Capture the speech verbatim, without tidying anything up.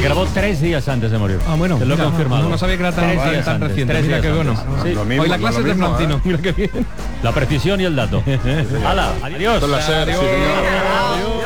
grabó tres días antes de morir. Ah, bueno. Te lo he mira, confirmado. No, no sabía que era tan, Tres tan, días tan antes, reciente. tres Mira días qué bueno. antes. Sí. Lo mismo, Hoy la lo clase es de mismo, Florentino. ¿eh? Mira qué bien. La precisión y el dato. ¡Hala! ¡Adiós! Con la SER, sí, señor. Adiós.